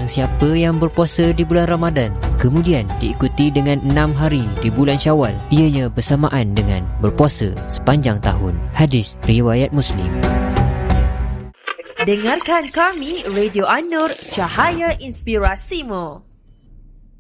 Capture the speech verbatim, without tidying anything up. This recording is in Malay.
Barang siapa yang berpuasa di bulan Ramadan kemudian diikuti dengan enam hari di bulan Syawal, ianya bersamaan dengan berpuasa sepanjang tahun. Hadis riwayat Muslim. Dengarkan kami, Radio An-Nur, Cahaya Inspirasimu.